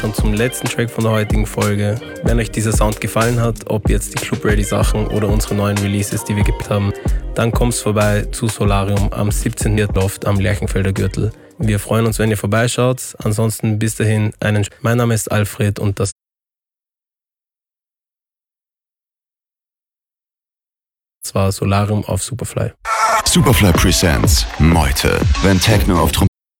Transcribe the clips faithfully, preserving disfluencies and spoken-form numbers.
schon zum letzten Track von der heutigen Folge. Wenn euch dieser Sound gefallen hat, ob jetzt die Club Ready Sachen oder unsere neuen Releases, die wir gibt haben, dann kommt's vorbei zu Solarium am siebzehnten Loft am Lerchenfelder Gürtel. Wir freuen uns, wenn ihr vorbeischaut. Ansonsten bis dahin einen... Mein Name ist Alfred und das war Solarium auf Superfly. Superfly Presents Meute. Wenn Techno auf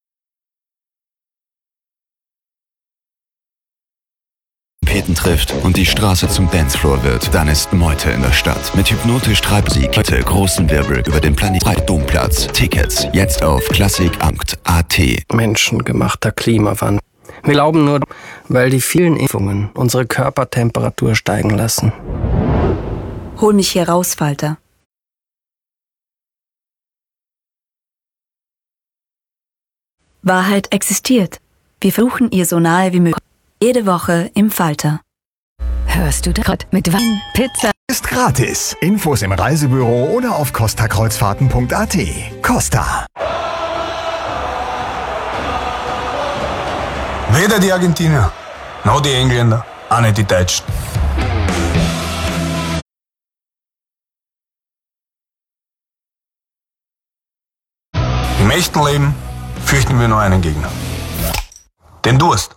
Trompeten trifft und die Straße zum Dancefloor wird, dann ist Meute in der Stadt. Mit hypnotisch Treibmusik, heute großen Wirbel über den Planet Domplatz. Tickets jetzt auf klassik punkt a t. Menschengemachter Klimawandel. Wir glauben nur, weil die vielen Impfungen unsere Körpertemperatur steigen lassen. Hol mich hier raus, Falter. Wahrheit existiert. Wir versuchen ihr so nahe wie möglich. Jede Woche im Falter. Hörst du das? Mit Wein, Pizza. Ist gratis. Infos im Reisebüro oder auf costa kreuzfahrten punkt a t. Costa. Weder die Argentinier, noch die Engländer, auch nicht die Deutschen. Im echten Leben fürchten wir nur einen Gegner. Den Durst.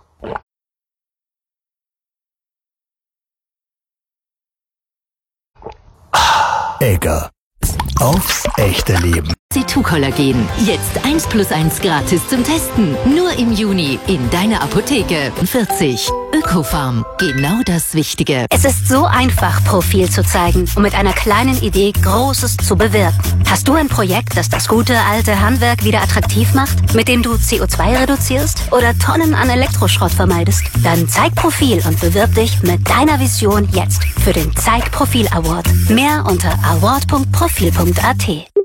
Egger. Aufs echte Leben. C zwei Kollagen. Jetzt eins plus eins gratis zum Testen. Nur im Juni in deiner Apotheke. vierzig. Ökofarm. Genau das Wichtige. Es ist so einfach, Profil zu zeigen und mit einer kleinen Idee Großes zu bewirken. Hast du ein Projekt, das das gute alte Handwerk wieder attraktiv macht, mit dem du C O zwei reduzierst oder Tonnen an Elektroschrott vermeidest? Dann zeig Profil und bewirb dich mit deiner Vision jetzt für den Zeig Profil Award. Mehr unter award punkt profil punkt a t.